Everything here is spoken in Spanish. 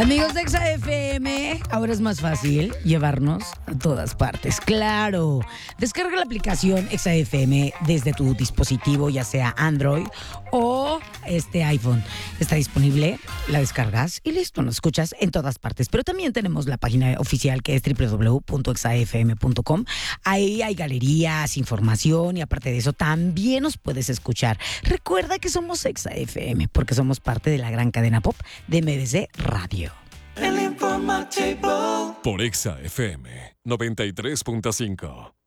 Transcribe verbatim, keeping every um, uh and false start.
Amigos de Exa F M, ahora es más fácil llevarnos a todas partes. Claro, descarga la aplicación Exa F M desde tu dispositivo, ya sea Android o este iPhone. Está disponible, la descargas y listo, nos escuchas en todas partes. Pero también tenemos la página oficial que es doble u doble u doble u punto exa f m punto com. Ahí hay galerías, información y aparte de eso también nos puedes escuchar. Recuerda que somos Exa F M porque somos parte de la gran cadena pop de M B C Radio. El informativo por Exa F M noventa y tres punto cinco.